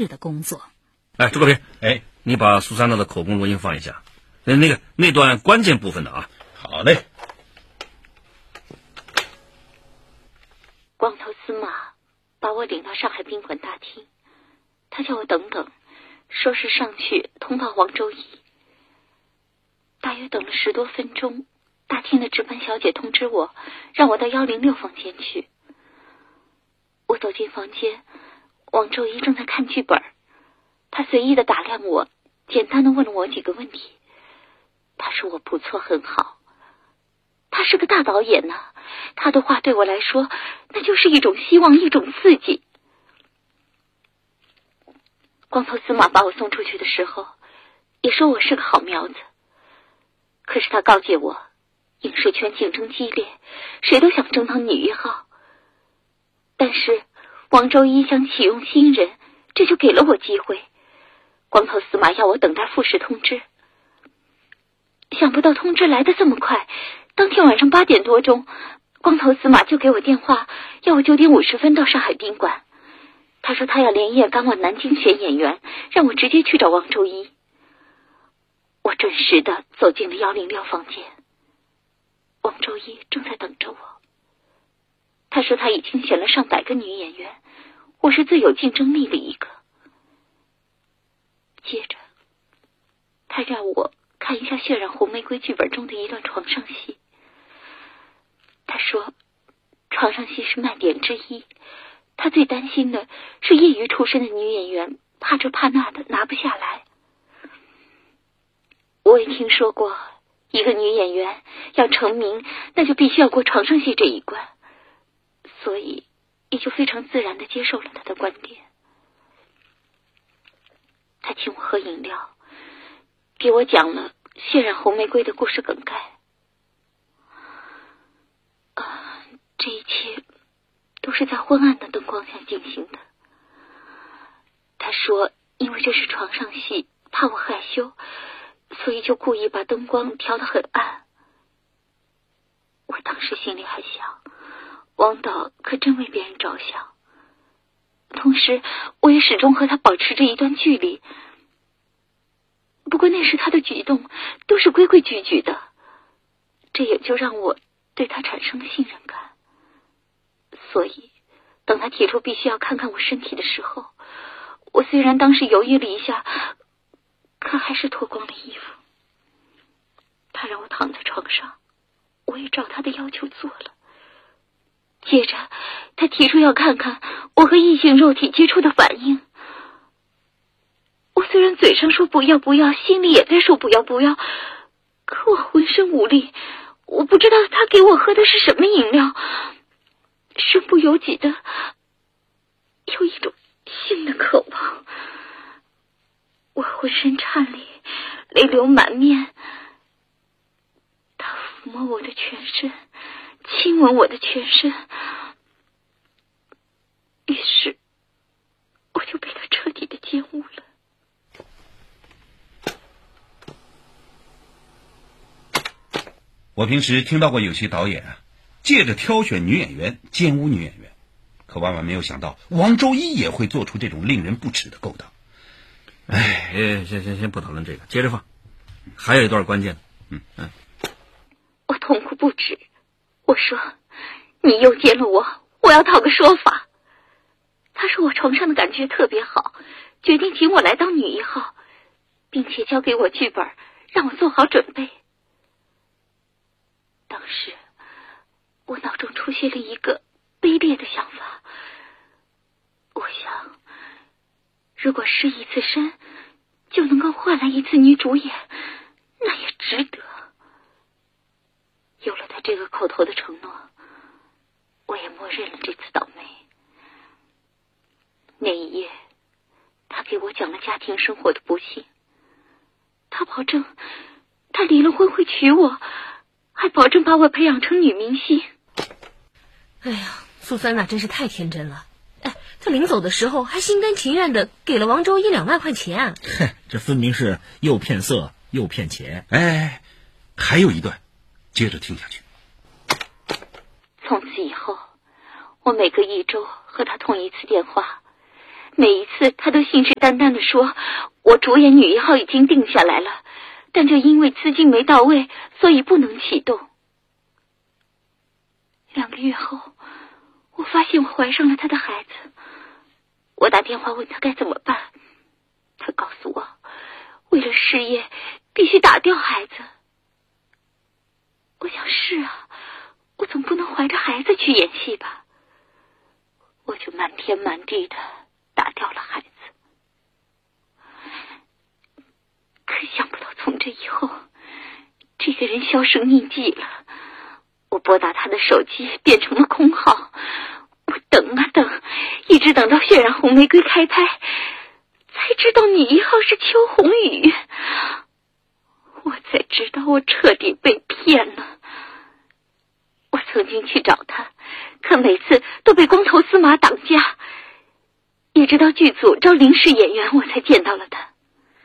日的工作。 哎，朱克平，你把苏珊娜的口供录音放一下，那段关键部分的啊。 好嘞。 光头司马把我领到上海宾馆大厅，他叫我等等，说是上去通报王周一。大约等了10多分钟，大厅的值班小姐通知我，让我到106房间去。我走进房间，王周一正在看剧本，他随意的打量我，简单的问了我几个问题。他说我不错，很好。他是个大导演呢，他的话对我来说那就是一种希望，一种刺激。光头司马把我送出去的时候也说我是个好苗子，可是他告诫我，影视圈竞争激烈，谁都想争当女一号。但是王周一想启用新人，这就给了我机会。光头司马要我等待复试通知，想不到通知来得这么快，当天晚上8点多钟，光头司马就给我电话，要我9点50分到上海宾馆。他说他要连夜赶往南京选演员，让我直接去找王周一。我准时的走进了106房间，王周一正在等着我。他说他已经选了上百个女演员，我是最有竞争力的一个。接着他让我看一下《血染红玫瑰》剧本中的一段床上戏。他说床上戏是卖点之一，他最担心的是业余出身的女演员怕这怕那的拿不下来。我也听说过，一个女演员要成名，那就必须要过床上戏这一关，所以也就非常自然地接受了他的观点。他请我喝饮料，给我讲了《血染红玫瑰》的故事梗概。这一切都是在昏暗的灯光下进行的。他说因为这是床上戏，怕我害羞，所以就故意把灯光调得很暗。我当时心里还想，王导可真为别人着想。同时我也始终和他保持着一段距离，不过那时他的举动都是规规矩矩的，这也就让我对他产生了信任感。所以等他提出必须要看看我身体的时候，我虽然当时犹豫了一下，可还是脱光了衣服。他让我躺在床上，我也照他的要求做了。接着他提出要看看我和异性肉体接触的反应。我虽然嘴上说不要不要，心里也在说不要不要，可我浑身无力，我不知道他给我喝的是什么饮料，身不由己的有一种性的渴望。我浑身颤栗，泪流满面。他抚摸我的全身，亲吻我的全身，于是我就被他彻底的奸污了。 我平时听到过有些导演借着挑选女演员奸污女演员，可万万没有想到王周一也会做出这种令人不齿的勾当。 先不讨论这个，接着放。还有一段关键的。 我痛苦不止，我说你诱奸了我，我要讨个说法。他说我床上的感觉特别好，决定请我来当女一号，并且交给我剧本，让我做好准备。当时我脑中出现了一个卑劣的想法，我想如果失一次身就能够换来一次女主演，那也值得。有了他这个口头的承诺，我也默认了这次倒霉。那一夜他给我讲了家庭生活的不幸，他保证他离了婚会娶我，还保证把我培养成女明星。 哎呀，苏珊娜真是太天真了。他临走的时候还心甘情愿的给了王周一2万块钱。 这分明是又骗色又骗钱。 还有一段，接着听下去。 从此以后，我每隔1周和他通一次电话， 每一次他都信誓旦旦地说，我主演女一号已经定下来了，但就因为资金没到位，所以不能启动。2个月后，我发现我怀上了他的孩子。我打电话问他该怎么办，他告诉我，为了事业必须打掉孩子。我想是啊，我总不能怀着孩子去演戏吧。我就满天满地的打掉了孩子。可想不到从这以后，这个人销声匿迹了。我拨打他的手机变成了空号，我等啊等，一直等到《血染红玫瑰》开拍，才知道女一号是邱红宇。我才知道我彻底被骗了。我曾经去找他，可每次都被光头司马挡驾。一直到剧组招临时演员，我才见到了他。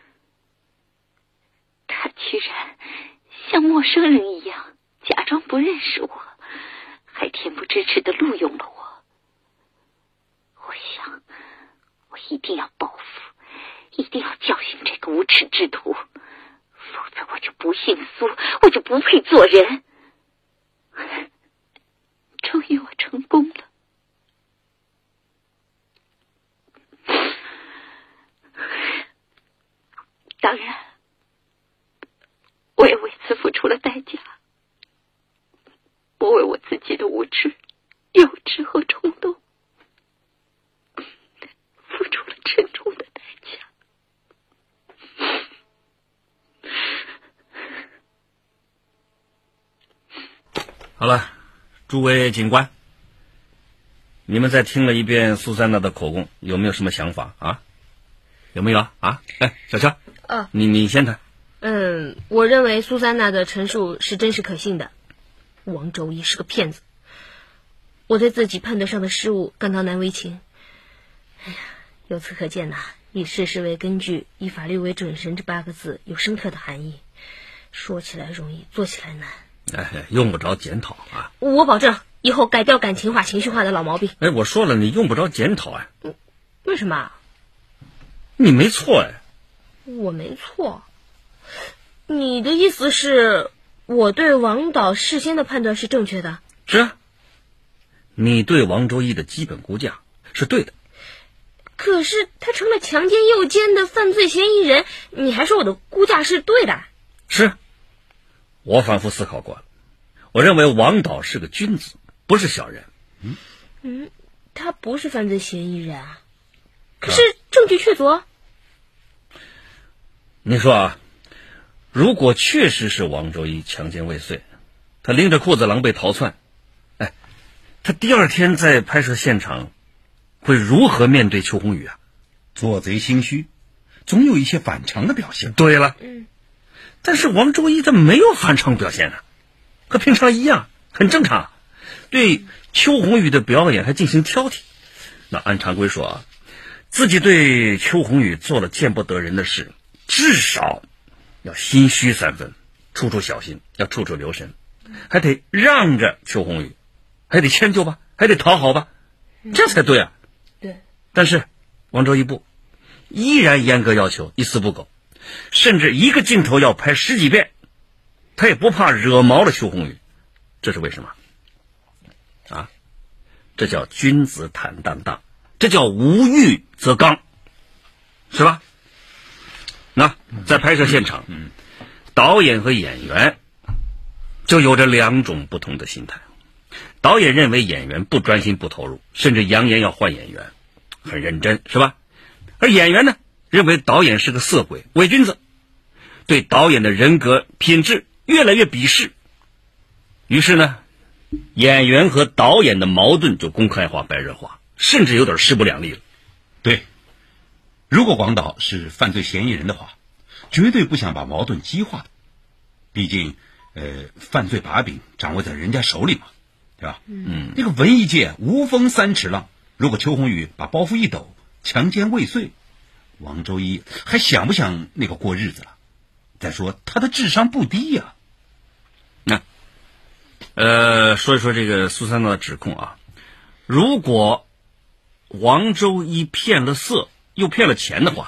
他居然像陌生人一样假装不认识我，还恬不知耻地录用了我。我想，我一定要报复，一定要教训这个无耻之徒，否则我就不姓苏，我就不配做人。终于我成功了。当然，我也为此付出了代价。我为我自己的无知、幼稚和冲动付出了沉重的代价。 好了，诸位警官，你们再听了一遍苏珊娜的口供，有没有什么想法啊？有没有啊？哎，小乔，你先谈。 我认为苏珊娜的陈述是真实可信的。王周一是个骗子，我对自己判断上的失误感到难为情。哎呀，由此可见呐，以事实为根据，以法律为准绳这8个字有深刻的含义。说起来容易，做起来难。 哎，用不着检讨啊！ 我保证以后改掉感情化、情绪化的老毛病。 哎，我说了，你用不着检讨啊。 为什么？ 你没错哎。 我没错。你的意思是我对王导事先的判断是正确的？ 是啊，你对王周一的基本估价是对的。 可是他成了强奸诱奸的犯罪嫌疑人，你还说我的估价是对的？ 是，我反复思考过了，我认为王导是个君子，不是小人。 他不是犯罪嫌疑人啊，可是证据确凿。 你说啊，如果确实是王周一强奸未遂，他拎着裤子狼狈逃窜，哎，他第2天在拍摄现场会如何面对邱红宇啊？ 做贼心虚，总有一些反常的表现。 对了，但是王周一他没有反常表现啊，和平常一样，很正常。对邱红宇的表演还进行挑剔。那按常规说啊，自己对邱红宇做了见不得人的事，至少要心虚3分，处处小心，要处处留神，还得让着邱红宇，还得迁就吧，还得讨好吧，这才对啊。 对。 但是王周一不，依然严格要求，一丝不苟，甚至一个镜头要拍10几遍，他也不怕惹毛了邱红宇。这是为什么啊？这叫君子坦荡荡，这叫无欲则刚，是吧？那在拍摄现场，导演和演员就有着2种不同的心态。导演认为演员不专心不投入，甚至扬言要换演员，很认真，是吧？而演员呢，认为导演是个色鬼、伪君子，对导演的人格品质越来越鄙视。于是呢，演员和导演的矛盾就公开化、白热化，甚至有点势不两立了。 对，如果王导是犯罪嫌疑人的话，绝对不想把矛盾激化的。毕竟，犯罪把柄掌握在人家手里嘛，对吧？那个文艺界无风3尺浪，如果邱红宇把包袱一抖，强奸未遂，王周一还想不想那个过日子了？再说他的智商不低呀。 说一说这个苏珊娜的指控啊。如果王周一骗了色又骗了钱的话，